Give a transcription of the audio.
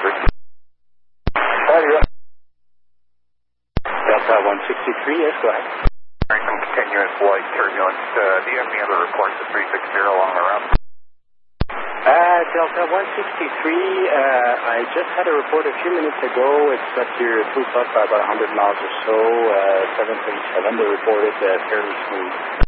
Delta 163, yes, go ahead. Some continuous flight turbulence. Do you have any other reports of 360 along the route? Delta 163, I just had a report a few minutes ago. It's up your throughput by about 100 miles or so. 737, they reported fairly smooth.